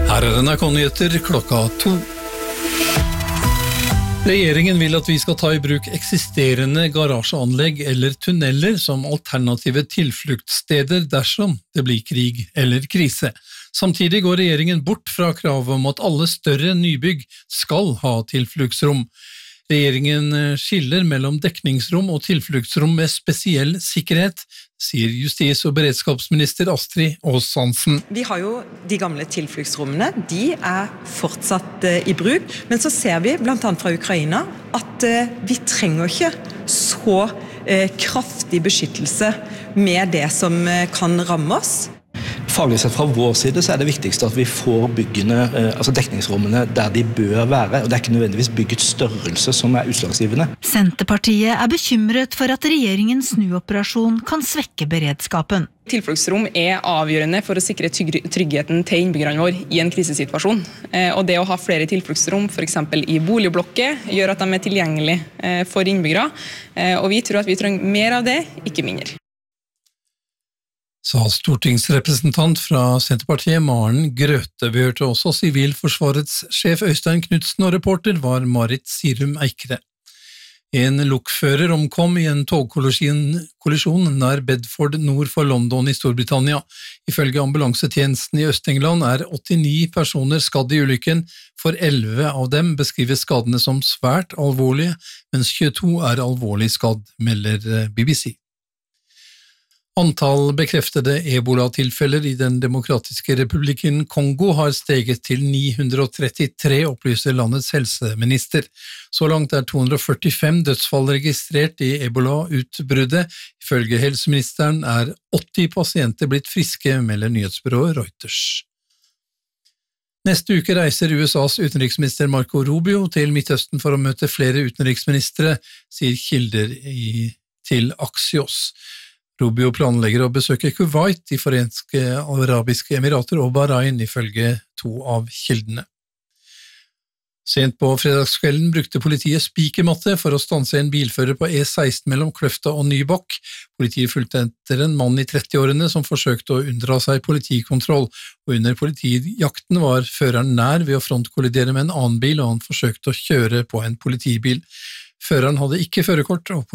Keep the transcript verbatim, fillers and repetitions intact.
Her er N R K-nyheter klokka to. Regjeringen vil at vi skal ta i bruk eksisterende garasjeanlegg eller tunneler som alternative tilfluktssteder dersom det blir krig eller krise. Samtidig går regjeringen bort fra kravet om at alle større nybygg skal ha tilfluktsrom. Regjeringen skiller mellom dekningsrom og tilfluktsrom med spesiell sikkerhet, sier justis- og beredskapsminister Astrid Aas-Hansen. Vi har jo de gamle tilfluktsrommene, de er fortsatt i bruk, men så ser vi blant annet fra Ukraina at vi trenger ikke så kraftig beskyttelse med det som kan ramme oss. Faglig sett fra vår side så er det viktigste at vi får byggene, altså dekningsrommene der de bør være, og det er ikke nødvendigvis byggets størrelse som er utslagsgivende. Senterpartiet er bekymret for at regjeringens snuoperasjon kan svekke beredskapen. Tilfluktsrom er avgjørende for å sikre tryggheten til innbyggerne våre i en krisesituasjon. Og det å ha flere tilfluktsrom, for eksempel i boligblokker, gjør at de er tilgjengelige for innbyggere. Og vi tror at vi trenger mer av det, ikke mindre. Sa stortingsrepresentant fra Senterpartiet Maren Grøthe. Vi hørte også Sivilforsvarets sjef Øystein Knudsen, og reporter var Marit Sirum Eikre. En lokfører omkom i en togkollisjon nær Bedford nord for London i Storbritannia. Ifølge ambulansetjenesten i Øst-England er åttini personer skadd i ulykken, for elleve av dem beskriver skadene som svært alvorlige, mens tjueto er alvorlig skadd, melder B B C. Antall bekreftede ebola-tilfeller i den demokratiske republikken Kongo har steget til ni hundre trettitre, opplyser landets helseminister. Så langt er to hundre førtifem dødsfall registrert i ebola-utbruddet. Ifølge helseministeren er åtti pasienter blitt friske, melder nyhetsbyrået Reuters. Neste uke reiser U S A's utenriksminister Marco Rubio til Midtøsten for å møte flere utenriksministre, sier kilder i, til Axios. Rubio planlegger å besøke Kuwait, de Forente Arabiske Emirater og Bahrain, ifølge to av kildene. Sent på fredagskvelden brukte politiet spikermatte for å stanse en bilfører på E seksten mellom Kløfta og Nybakk. Politiet fulgte etter en mann i trettiårene som forsøkte å unndra seg politikontroll, og under politijakten var føreren nær ved å frontkollidere med en annen bil, og han forsøkte å kjøre på en politibil. Føreren hadde ikke førerkort, og